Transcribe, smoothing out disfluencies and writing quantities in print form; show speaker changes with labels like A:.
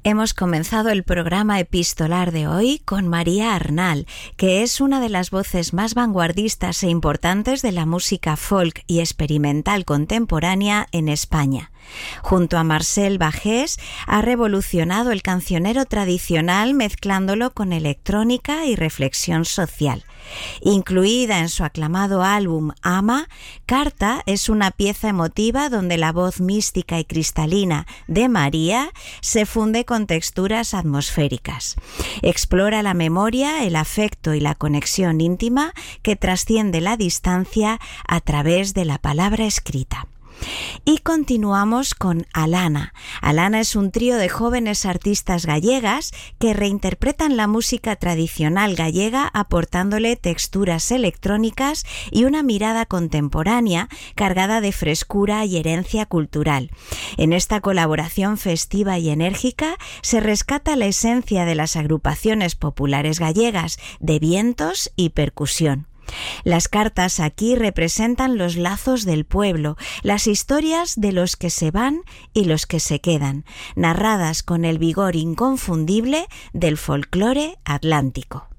A: Hemos comenzado el programa epistolar de hoy con María Arnal, que es una de las voces más vanguardistas e importantes de la música folk y experimental contemporánea en España. Junto a Marcel Bajés ha revolucionado el cancionero tradicional mezclándolo con electrónica y reflexión social. Incluida en su aclamado álbum Ama, Carta es una pieza emotiva donde la voz mística y cristalina de María se funde con texturas atmosféricas. Explora la memoria, el afecto y la conexión íntima que trasciende la distancia a través de la palabra escrita. Y continuamos con Alana. Alana es un trío de jóvenes artistas gallegas que reinterpretan la música tradicional gallega aportándole texturas electrónicas y una mirada contemporánea cargada de frescura y herencia cultural. En esta colaboración festiva y enérgica se rescata la esencia de las agrupaciones populares gallegas de vientos y percusión. Las cartas aquí representan los lazos del pueblo, las historias de los que se van y los que se quedan, narradas con el vigor inconfundible del folclore atlántico.